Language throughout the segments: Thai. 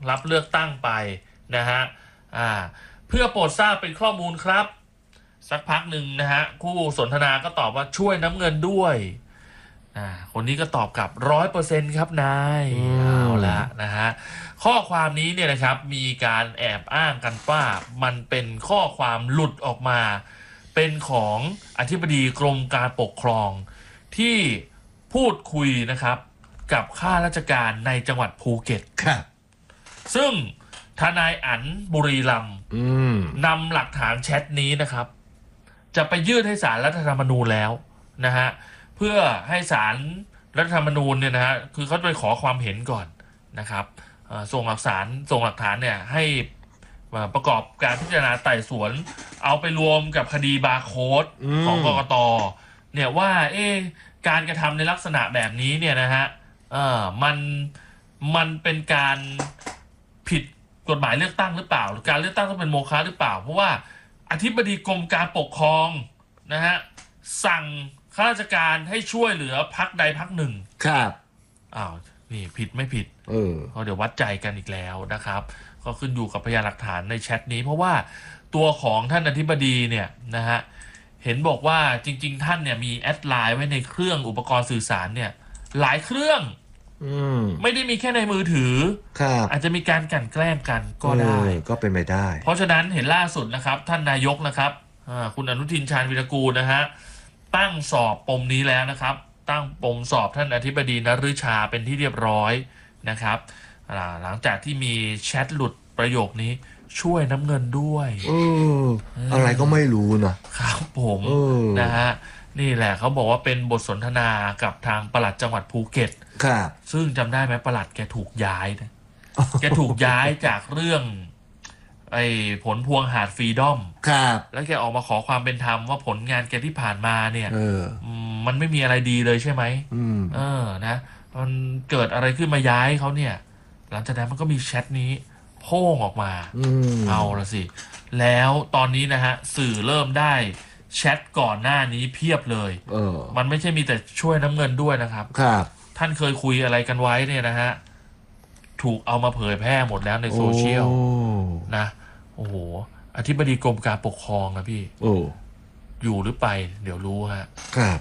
รับเลือกตั้งไปนะฮะเพื่อโปรดทราบเป็นข้อมูลครับสักพักหนึ่งนะฮะคู่สนทนาก็ตอบว่าช่วยน้ำเงินด้วยคนนี้ก็ตอบกลับ 100% ครับนายเอาละนะฮะข้อความนี้เนี่ยนะครับมีการแอบอ้างกันว่ามันเป็นข้อความหลุดออกมาเป็นของอธิบดีกรมการปกครองที่พูดคุยนะครับกับข้าราชการในจังหวัดภูเก็ตครับซึ่งทนายอั๋นบุรีรัมย์นำหลักฐานแชทนี้นะครับจะไปยื่นให้ศาลรัฐธรรมนูญแล้วนะฮะเพื่อให้ศาลรัฐธรรมนูญเนี่ยนะฮะคือเขาไปขอความเห็นก่อนนะครับส่งหลักฐานเนี่ยให้ประกอบการพิจารณาไต่สวนเอาไปรวมกับคดีบาร์โค้ดของกกต.เนี่ยว่าการกระทำในลักษณะแบบนี้เนี่ยนะฮะมันเป็นการผิดกฎหมายเลือกตั้งหรือเปล่าหรือการเลือกตั้งต้องเป็นโมฆะหรือเปล่าเพราะว่าอธิบดีกรมการปกครองนะฮะสั่งข้าราชการให้ช่วยเหลือพรรคใดพรรคหนึ่งครับนี่ผิดไม่ผิดเดี๋ยววัดใจกันอีกแล้วนะครับก็ขึ้นอยู่กับพยานหลักฐานในแชทนี้เพราะว่าตัวของท่านอธิบดีเนี่ยนะฮะเห็นบอกว่าจริงๆท่านเนี่ยมีแอดไลน์ไว้ในเครื่องอุปกรณ์สื่อสารเนี่ยหลายเครื่องไม่ได้มีแค่ในมือถืออาจจะมีการกลั่นแกล้งกันก็ได้ก็เป็นไปได้เพราะฉะนั้นเห็นล่าสุดนะครับท่านนายกนะครับคุณอนุทินชาญวีรกูลนะฮะตั้งสอบปมนี้แล้วนะครับตั้งปมสอบท่านอธิบดีนฤชาเป็นที่เรียบร้อยนะครับหลังจากที่มีแชทหลุดประโยคนี้ช่วยน้ำเงินด้วยอะไรก็ไม่รู้นะครับผมนะฮะนี่แหละเขาบอกว่าเป็นบทสนทนากับทางปลัดจังหวัดภูเก็ตครับซึ่งจำได้ไหมปลัดแกถูกย้ายนะแกถูกย้ายจากเรื่องผลพวงหาดฟรีดอมครับแล้วแกออกมาขอความเป็นธรรมว่าผลงานแกที่ผ่านมาเนี่ยมันไม่มีอะไรดีเลยใช่ไหมนะมันเกิดอะไรขึ้นมาย้ายเขาเนี่ยหลังจากนั้นมันก็มีแชทนี้โพ่งออกมาเอาละสิแล้วตอนนี้นะฮะสื่อเริ่มได้แชทก่อนหน้านี้เพียบเลยมันไม่ใช่มีแต่ช่วยน้ำเงินด้วยนะครับท่านเคยคุยอะไรกันไว้เนี่ยนะฮะถูกเอามาเผยแพร่หมดแล้วในโซเชียลนะโอ้โหอธิบดีกรมการปกครองนะพี่อยู่หรือไปเดี๋ยวรู้ฮะครับ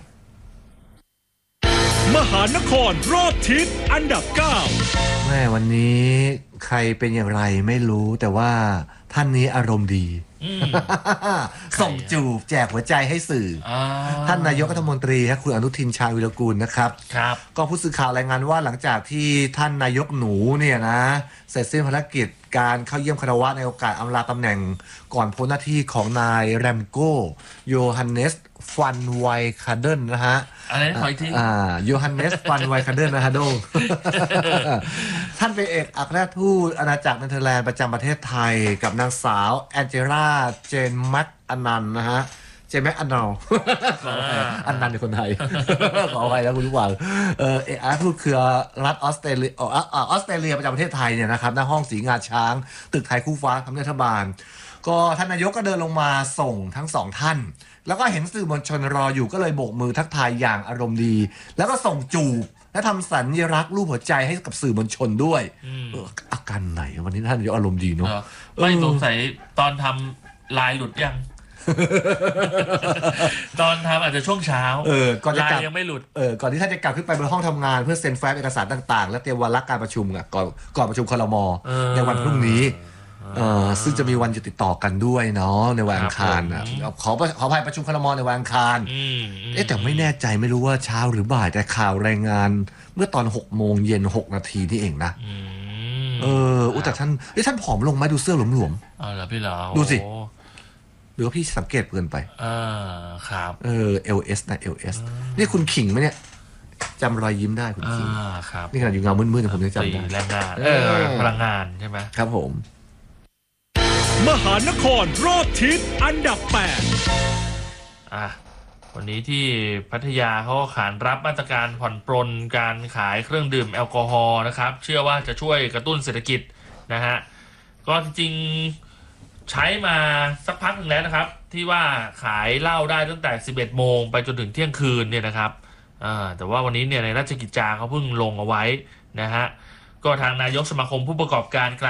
มหานครรอบทิศอันดับ9 แม่วันนี้ใครเป็นอย่างไรไม่รู้แต่ว่าท่านนี้อารมณ์ดีส่งจูบแจกหัวใจให้สื่อท่านนายกรัฐมนตรีคุณอนุทินชาญวีรกูลนะครับก็ผู้สื่อข่าวรายงานว่าหลังจากที่ท่านนายกหนูเนี่ยนะเสร็จสิ้นภารกิจการเข้าเยี่ยมคารวะในโอกาสอำลาตำแหน่งก่อนพ้นหน้าที่ของนายแรมโกโยฮันเนสฟันไวคาเดนนะฮะอะไรขออีกทีโยฮันเนสฟันไวคาเดนนะฮะโดงท่านเป็นเอกอัครราชทูตอาณาจักรเนเธอร์แลนด์ประจำประเทศไทยกับนางสาวแองเจล่าเจนแม็กอนันต์นะฮะเจนแม็กอนันต์อันนันต์เป็นคนไทยขออภัยแล้วคุณผู้ฟังเอกอัครราชทูตคือรัฐออสเตรเลียประจำประเทศไทยเนี่ยนะครับหน้าห้องสีงาช้างตึกไทยคู่ฟ้าทำเนียบรัฐบาลก็ท่านนายกก็เดินลงมาส่งทั้งสองท่านแล้วก็เห็นสื่อมวลชนรออยู่ก็เลยโบกมือทักทายอย่างอารมณ์ดีแล้วก็ส่งจูบและทำสัญลักษณ์รูปหัวใจให้กับสื่อมวลชนด้วยอาการไหนวันนี้ท่านนายกอารมณ์ดีเนาะไม่สงสัยตอนทำลายหลุดยัง ตอนทำอาจจะช่วงเช้าก่อนจะกลับยังไม่หลุดก่อนที่ท่านจะกลับขึ้นไปบนห้องทำงานเพื่อเซ็นแฟ้มเอกสารต่างๆและเตรียมวาระการประชุมก่อนประชุมครม.ในวันพรุ่งนี้ซึ่งจะมีวันจะติดต่อกันด้วยเนาะในวันอังคารขออภัยประชุมครม.ในวันอังคารแต่ไม่แน่ใจไม่รู้ว่าเช้าหรือบ่ายแต่ข่าวรายงานเมื่อตอน6 โมงเย็น6 นาทีนี่เองนะแต่ท่านผอมลงไหมดูเสื้อหลวมๆเหรอพี่เหรอดูสิหรือว่าพี่สังเกตเกินไปครับ LS นะ LS นี่คุณขิงไหมเนี่ยจำรอยยิ้มได้คุณขิงครับนี่ขนาดอยู่เงามืดๆผมยังจำได้แรงงานพลังงานใช่ไหมครับผมมหานครรอบทิศอันดับ8 วันนี้ที่พัทยาเขาขานรับมาตรการผ่อนปรนการขายเครื่องดื่มแอลกอฮอล์นะครับเชื่อว่าจะช่วยกระตุ้นเศรษฐกิจนะฮะก็จริงใช้มาสักพักหนึ่งแล้วนะครับที่ว่าขายเหล้าได้ตั้งแต่ 11 โมงไปจนถึงเที่ยงคืนเนี่ยนะครับแต่ว่าวันนี้เนี่ยในราชกิจจาเขาเพิ่งลงเอาไว้นะฮะก็ทางนายกสมาคมผู้ประกอบการ